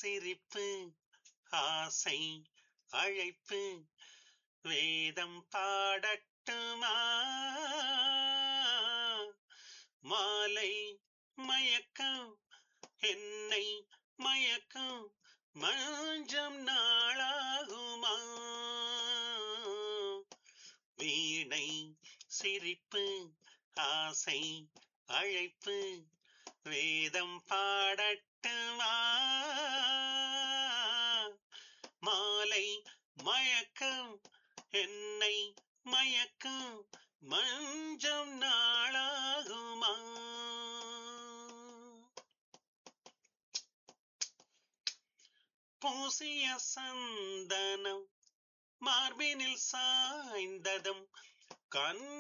சிரிப்பு ஆசை அழைப்பு வேதம் பாடட்டுமா மாலை மயக்கம் என்னை மயக்கம் மஞ்சம் நாளாகுமா வீணை சிரிப்பு ஆசை அழைப்பு வேதம் பாடட்டுமா மாலை மயக்கம் என்னை மயக்கம் மஞ்சம் நாளாகுமா பூசிய சந்தனம் மார்பினில் சாய்ந்ததும் கண்